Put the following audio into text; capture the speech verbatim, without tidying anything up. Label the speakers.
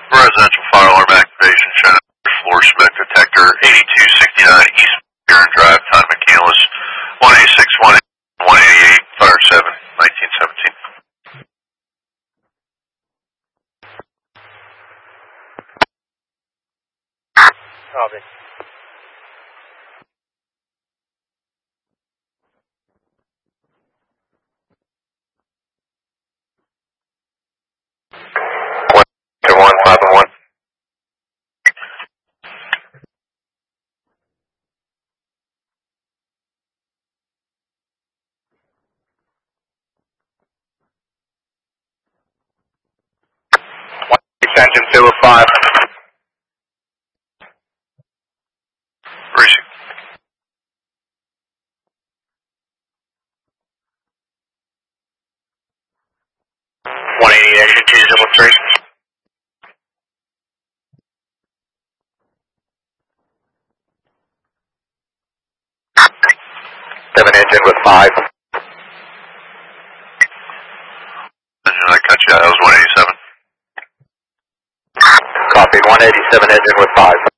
Speaker 1: Residential fire alarm activation, China floor smoke detector, eighty-two sixty-nine East Karen Drive, Town of McCandless, one eighty-six, one eighty-eight, Fire seven, nineteen seventeen.
Speaker 2: Copy.
Speaker 1: one five one.
Speaker 2: Engine two oh five.
Speaker 1: Receive.
Speaker 2: one eighty, engine two oh three. Seven engine with five.
Speaker 1: Engine, I cut you out, that was one eighty-seven.
Speaker 2: Copy, one eighty-seven engine with five.